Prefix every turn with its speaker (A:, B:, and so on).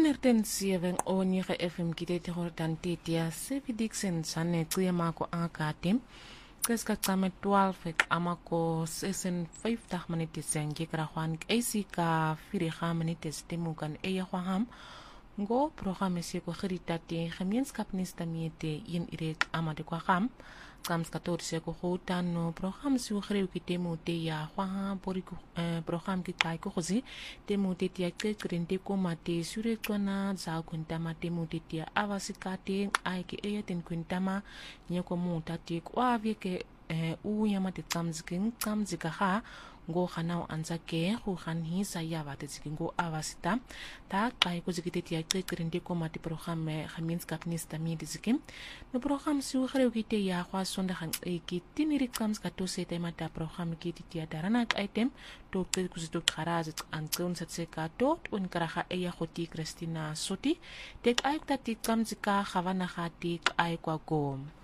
A: 107 o Nige FM kitete hortan titia Sevi Dixon sane kuya mako angakatim Kreska kame 12 amako sesen 50 minutes nge krahuan AC ka firiha minutes temukan eya hwaham ngo programme se ko khiritate gemeenskap nistamiete in irek amade kwa kham kams 14 ko hotan no program su khrew ki temu te ya hwa pori ko program ki kai ko khozi temu te tia ke krinte ko mate sure kona za kunta mate mu te tia avasikate ai ke eyaten kuntama nyeko mu tati kwa ke u yamate kamzika ha ngo khana anzake khu khanhi sayaba te zikingo avasita ta kai ko zikite tia krinte ko mate programme gemeenskap nistamiete zikim no program su khrew ki te ya hwa sonda khan ki tiniri kams ka to sete mata program ki tia darana item to ke kuzito kharaz an kun satse ka to un karaha eya khoti Christina Soti tek ai ta ti kamzika khawana khati ai kwa gom